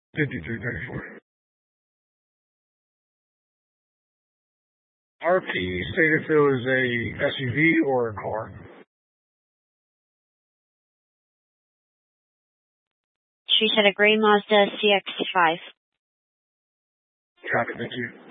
5334. RP stated if it was a SUV or a car. She said a gray Mazda CX-5. Copy, thank you.